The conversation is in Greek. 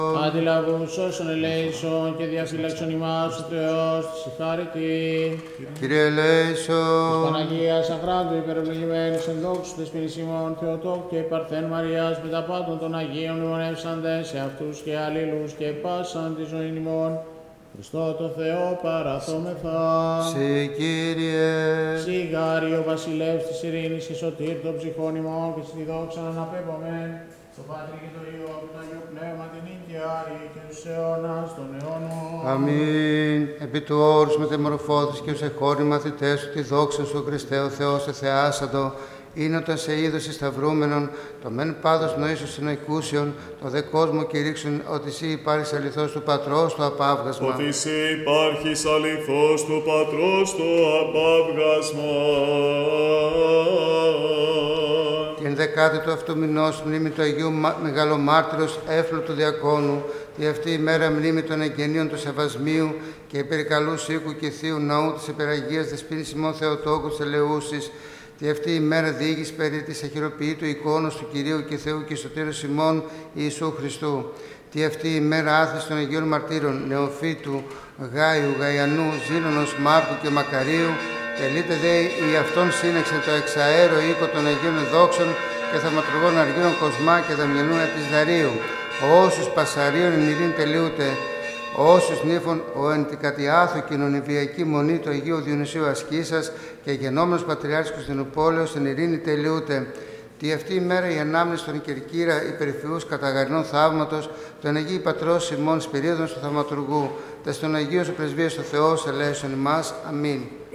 Αντιλαβούς όσων ελέησον και διαφύλαξον ημάς ο Θεός της συγχάρητη. Κύριε ελέησον. Της Παναγίας Αχράντου υπερευλογημένης εν δόξου της ποινησιμών Θεοτόκου και Παρθέν Μαρίας με τα πάντων των Αγίων μνημονεύσαντες σε αυτούς και αλλήλους και πάσαν τη ζωή ημών. Χριστό το Θεό παραθόμεθα. Συ Κύριε. Σιγάρι ο βασιλεύς της ειρήνης και σωτήρ των ψυχών ημών και στη δόξα αναπέμπομεν. Στο Πατρί και το Υιό και το Αγίο Πνεύμα την νίκαια και τους αιώνας των αιώνων. Αμήν. Επί του όρους μετεμορφώθης και ως εχώροι μαθητές σου τη δόξα σου, Χριστέ ο Θεός εθεάσαντο, είναι όταν σε είδωση σταυρούμενον, το μεν πάδος νοήσου συνοικούσιον, το δε κόσμο κηρύξουν ότι εσύ υπάρχεις αληθώς του Πατρός το απάβγασμα. Ότι εσύ υπάρχεις αληθώς του Πατρός το απάβγασμα. Την 10η του αυτού μηνός μνήμη του Αγίου Μεγαλομάρτυρος Έφλου του Διακόνου, τη αυτή η μέρα μνήμη των εγγενείων του Σεβασμίου και υπερικαλούς οίκου και θείου ναού της υπεραγίας δεσποίνης ημών Θεοτόκου της Ελεούσης, τη αυτή η μέρα διήγηση περί της αχειροποιήτου εικόνος του Κυρίου και Θεού και Σωτήρος ημών Ιησού Χριστού. Τη αυτή η μέρα άθληση των Αγίων Μαρτύρων Νεοφύτου, Γάιου, Γαϊανού, Ζήνωνος, Μάρκου και Μακαρίου, τελείται δε η αυτόν σύνεξε το εξαέρο οίκο των Αγίων Δόξων και θαυματουργών Αργύρων Κοσμά και Δαμιανού της Δαρίου. Όσους πασαρίων εν ειρήνη τελείουται, όσους νύφων ο εν την κατιάθου κοινωνιβιακή μονή του Αγίου Διονυσίου Ασκήσας και γενόμενος Πατριάρχης Κωνσταντινούπολεως εν ειρήνη τελείουται. Τη αυτή η μέρα η ανάμνηση των Κερκύρα υπερηφιούς καταγαρινών θαύματος, τον Αγίου Πατρός ημών Σπυρίδων του Θαυματουργού, τα στον Αγίου σου πρεσβείας ο Θεός ελέησον ημάς. Αμήν.